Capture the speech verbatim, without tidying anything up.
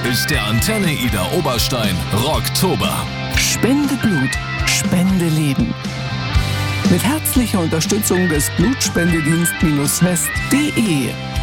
ist der Antenne Ida Oberstein Rocktober. Spende Blut, Spende Leben. Mit herzlicher Unterstützung des Blutspendedienst-west punkt de